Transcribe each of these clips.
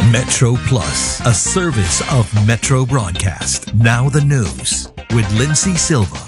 Metro Plus, a service of Metro Broadcast. Now the news with Lindsay Silva.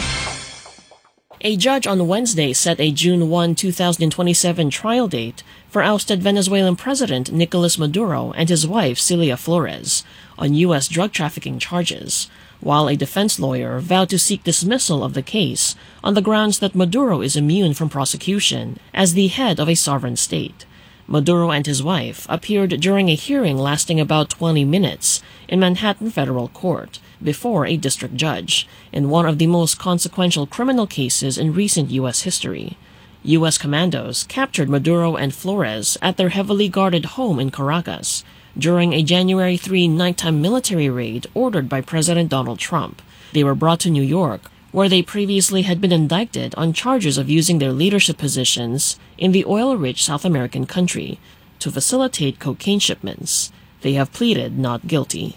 A judge on Wednesday set a June 1, 2027 trial date for ousted Venezuelan President Nicolas Maduro and his wife Celia Flores on U.S. drug trafficking charges, while a defense lawyer vowed to seek dismissal of the case on the grounds that Maduro is immune from prosecution as the head of a sovereign state. Maduro and his wife appeared during a hearing lasting about 20 minutes in Manhattan Federal Court before a district judge in one of the most consequential criminal cases in recent U.S. history. U.S. commandos captured Maduro and Flores at their heavily guarded home in Caracas during a January 3 nighttime military raid ordered by President Donald Trump. They were brought to New York, where they previously had been indicted on charges of using their leadership positions in the oil-rich South American country to facilitate cocaine shipments. They have pleaded not guilty.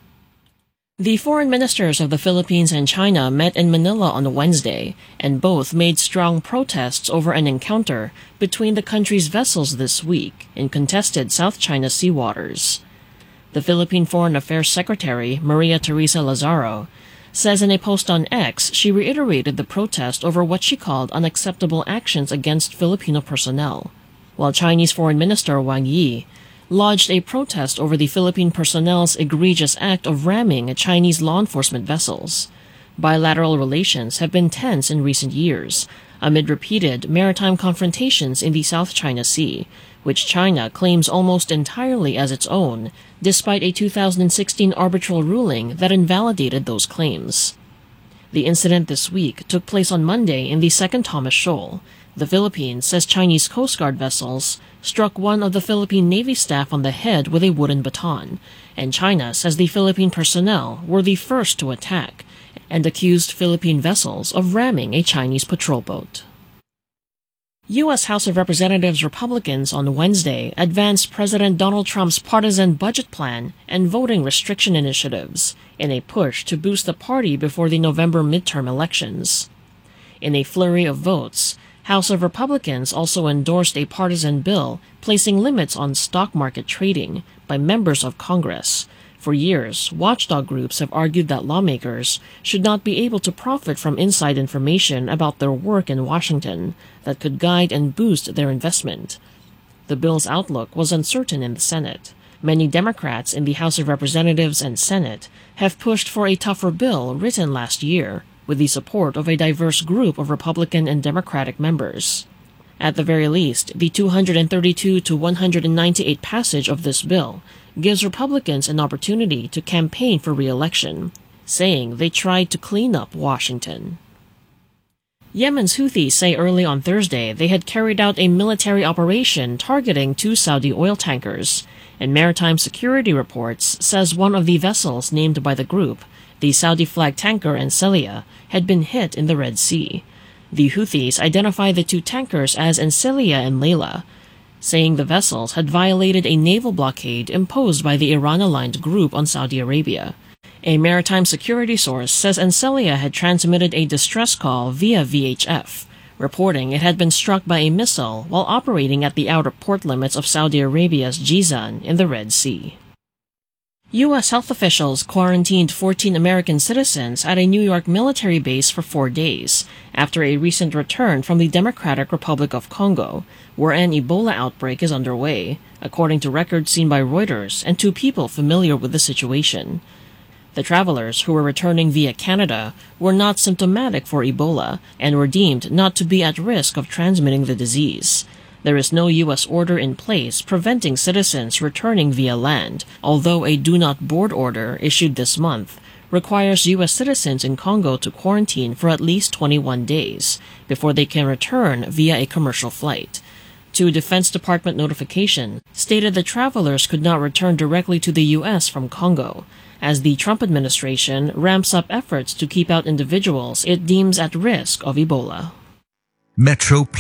The foreign ministers of the Philippines and China met in Manila on Wednesday, and both made strong protests over an encounter between the countries' vessels this week in contested South China Sea waters. The Philippine Foreign Affairs Secretary, Maria Teresa Lazaro, says in a post on X she reiterated the protest over what she called unacceptable actions against Filipino personnel, while Chinese Foreign Minister Wang Yi lodged a protest over the Philippine personnel's egregious act of ramming Chinese law enforcement vessels. Bilateral relations have been tense in recent years amid repeated maritime confrontations in the South China Sea, which China claims almost entirely as its own, despite a 2016 arbitral ruling that invalidated those claims. The incident this week took place on Monday in the Second Thomas Shoal. The Philippines says Chinese Coast Guard vessels struck one of the Philippine Navy staff on the head with a wooden baton, and China says the Philippine personnel were the first to attack and accused Philippine vessels of ramming a Chinese patrol boat. U.S. House of Representatives Republicans on Wednesday advanced President Donald Trump's partisan budget plan and voting restriction initiatives in a push to boost the party before the November midterm elections. In a flurry of votes, House of Republicans also endorsed a partisan bill placing limits on stock market trading by members of Congress. For years, watchdog groups have argued that lawmakers should not be able to profit from inside information about their work in Washington that could guide and boost their investment. The bill's outlook was uncertain in the Senate. Many Democrats in the House of Representatives and Senate have pushed for a tougher bill written last year, with the support of a diverse group of Republican and Democratic members. At the very least, the 232 to 198 passage of this bill gives Republicans an opportunity to campaign for re-election, saying they tried to clean up Washington. Yemen's Houthis say early on Thursday they had carried out a military operation targeting 2 Saudi oil tankers, and Maritime Security Reports says one of the vessels named by the group, the Saudi-flagged tanker Encelia, had been hit in the Red Sea. The Houthis identify the 2 tankers as Encelia and Layla, saying the vessels had violated a naval blockade imposed by the Iran-aligned group on Saudi Arabia. A maritime security source says Encelia had transmitted a distress call via VHF, reporting it had been struck by a missile while operating at the outer port limits of Saudi Arabia's Jizan in the Red Sea. U.S. health officials quarantined 14 American citizens at a New York military base for 4 days after a recent return from the Democratic Republic of Congo, where an Ebola outbreak is underway, according to records seen by Reuters and 2 people familiar with the situation. The travelers, who were returning via Canada, were not symptomatic for Ebola and were deemed not to be at risk of transmitting the disease. There is no U.S. order in place preventing citizens returning via land, although a do-not-board order issued this month requires U.S. citizens in Congo to quarantine for at least 21 days before they can return via a commercial flight. 2 Defense Department notifications stated the travelers could not return directly to the U.S. from Congo, as the Trump administration ramps up efforts to keep out individuals it deems at risk of Ebola. Metro